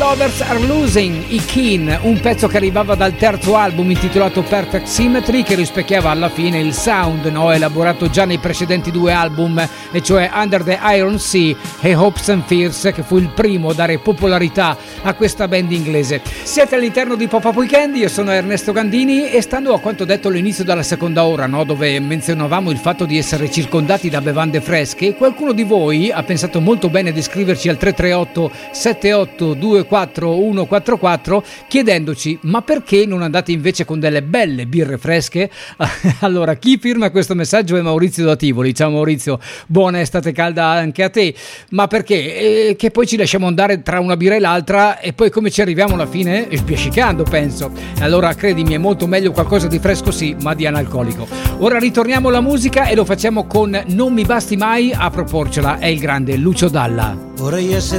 Lovers Are Losing, i Keane, un pezzo che arrivava dal terzo album intitolato Perfect Symmetry, che rispecchiava alla fine il sound elaborato già nei precedenti due album, e cioè Under the Iron Sea e Hopes and Fears, che fu il primo a dare popolarità a questa band inglese. Siete all'interno di Pop-Up Weekend, io sono Ernesto Gandini e stando a quanto detto all'inizio della seconda ora, dove menzionavamo il fatto di essere circondati da bevande fresche, qualcuno di voi ha pensato molto bene di scriverci al 338 7824 144 chiedendoci: ma perché non andate invece con delle belle birre fresche? Allora, chi firma questo messaggio è Maurizio da Tivoli. Ciao Maurizio, buona estate calda anche a te. Ma perché? Che poi ci lasciamo andare tra una birra e l'altra e poi come ci arriviamo alla fine? Spiaccicando, penso. Allora credimi, è molto meglio qualcosa di fresco sì, ma di analcolico. Ora ritorniamo alla musica e lo facciamo con Non mi basti mai a proporcela, è il grande Lucio Dalla. Vorrei essere